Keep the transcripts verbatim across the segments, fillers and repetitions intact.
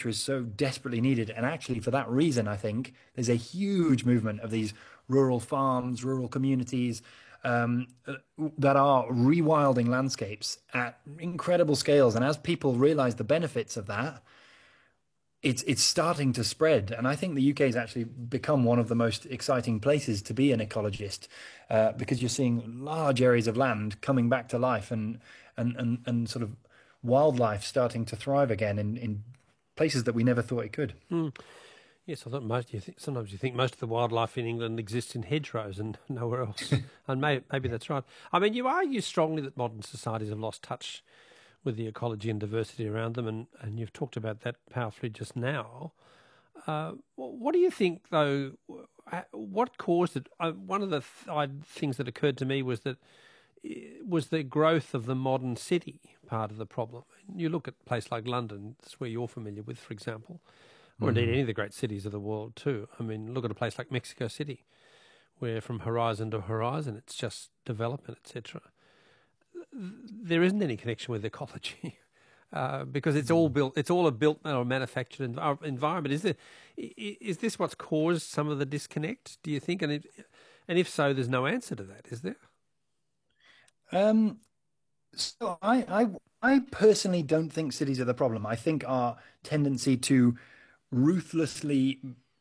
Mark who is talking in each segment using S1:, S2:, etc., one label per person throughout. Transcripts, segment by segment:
S1: infrastructure is so desperately needed. And actually, for that reason, I think there's a huge movement of these rural farms, rural communities um, uh, that are rewilding landscapes at incredible scales. And as people realize the benefits of that, it's it's starting to spread, and I think the U K has actually become one of the most exciting places to be an ecologist, uh, because you're seeing large areas of land coming back to life, and and and, and sort of wildlife starting to thrive again in, in places that we never thought it could.
S2: Mm. Yes, I thought most. You think sometimes you think most of the wildlife in England exists in hedgerows and nowhere else, and may, maybe that's right. I mean, you argue strongly that modern societies have lost touch with the ecology and diversity around them, and, and you've talked about that powerfully just now. Uh, what do you think, though? What caused it? Uh, one of the th- things that occurred to me was that was the growth of the modern city part of the problem. You look at a place like London, that's where you're familiar with, for example, or indeed any of the great cities of the world too. I mean, look at a place like Mexico City, where from horizon to horizon, it's just development, et cetera. There isn't any connection with ecology. Uh, because it's all built, it's all a built or manufactured env- environment. Is there, is this what's caused some of the disconnect? Do you think? And if, and if so, there's no answer to that, is there?
S1: Um, so I, I, I personally don't think cities are the problem. I think our tendency to ruthlessly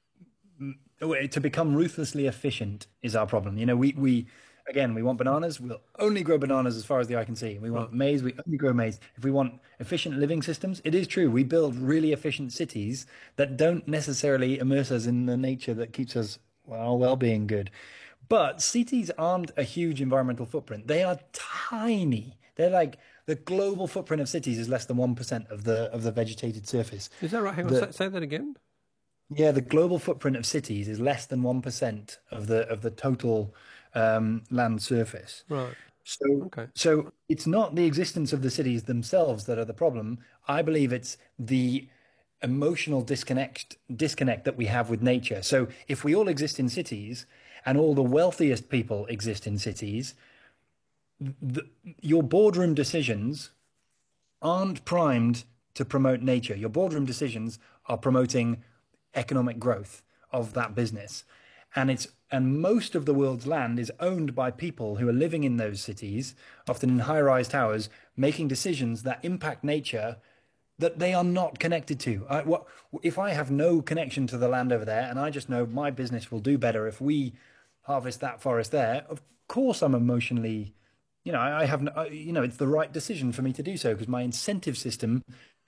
S1: to become ruthlessly efficient is our problem. You know, we we again we want bananas, we'll only grow bananas as far as the eye can see. We
S2: Right.
S1: want maize, we only grow maize. If we want efficient living systems, it is true. We build really efficient cities that don't necessarily immerse us in the nature that keeps us well well-being good. But cities aren't a huge environmental footprint. They are tiny. They're like the global footprint of cities is less than one percent of the of the vegetated surface.
S2: Is that right? Hang on,
S1: The
S2: say, say that again.
S1: yeah, the global footprint of cities is less than one percent of the of the total um, land surface.
S2: Right.
S1: So,
S2: Okay.
S1: so it's not the existence of the cities themselves that are the problem. I believe it's the emotional disconnect disconnect that we have with nature. So, if we all exist in cities and all the wealthiest people exist in cities, the, your boardroom decisions aren't primed to promote nature. Your boardroom decisions are promoting economic growth of that business. And it's and most of the world's land is owned by people who are living in those cities, often in high-rise towers, making decisions that impact nature that they are not connected to. I, what if I have no connection to the land over there, and I just know my business will do better if we harvest that forest there? Of course, I'm emotionally, you know, I have, no- you know, it's the right decision for me to do so because my incentive system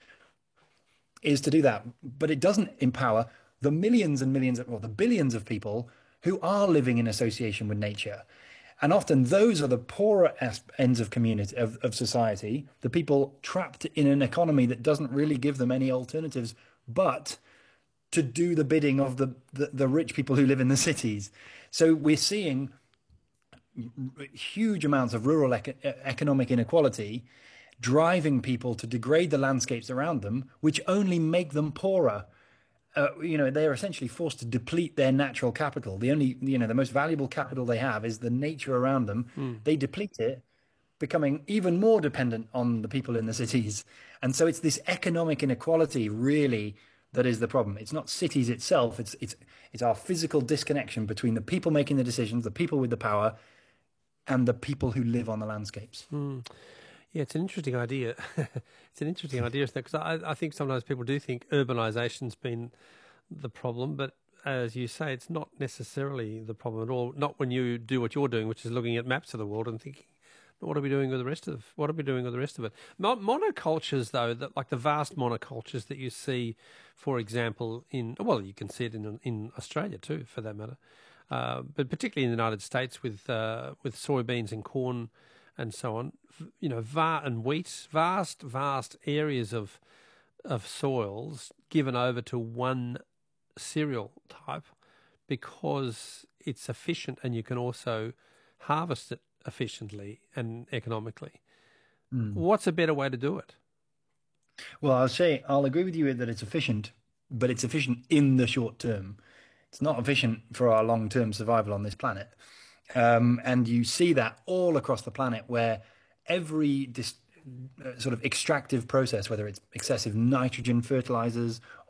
S1: is to do that. But it doesn't empower the millions and millions, of, well, the billions of people who are living in association with nature. And often those are the poorer as- ends of community of, of society, the people trapped in an economy that doesn't really give them any alternatives, but to do the bidding of the, the, the rich people who live in the cities. So we're seeing huge amounts of rural ec- economic inequality driving people to degrade the landscapes around them, which only make them poorer. Uh, you know, they are essentially forced to deplete their natural capital. The only, you know, the most valuable capital they have is the nature around them.
S2: Mm.
S1: They deplete it, becoming even more dependent on the people in the cities. And so it's this economic inequality really that is the problem. It's not cities itself. It's it's it's our physical disconnection between the people making the decisions, the people with the power, and the people who live on the landscapes.
S2: Mm. Yeah, it's an interesting idea. It's an interesting idea, isn't it? Because I, I think sometimes people do think urbanisation's been the problem, but as you say, it's not necessarily the problem at all. Not when you do what you're doing, which is looking at maps of the world and thinking, what are we doing with the rest of what are we doing with the rest of it? Mon- monocultures, though, that like the vast monocultures that you see, for example, in well, you can see it in in Australia too, for that matter, uh, but particularly in the United States with uh, with soybeans and corn and so on. You know, va- and wheat, vast, vast areas of of soils given over to one cereal type because it's efficient and you can also harvest it efficiently and economically.
S1: Mm.
S2: What's a better way to do it?
S1: Well, I'll say I'll agree with you that it's efficient, but it's efficient in the short term. It's not efficient for our long-term survival on this planet. Um, and you see that all across the planet where every dis- uh, sort of extractive process, whether it's excessive nitrogen fertilizers